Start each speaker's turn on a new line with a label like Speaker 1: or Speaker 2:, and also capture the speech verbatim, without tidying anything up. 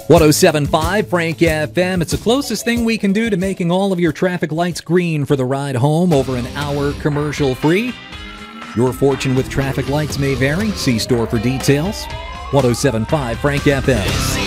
Speaker 1: one oh seven point five Frank F M. It's the closest thing we can do to making all of your traffic lights green for the ride home, over an hour commercial free. Your fortune with traffic lights may vary. See store for details. one oh seven point five Frank F M.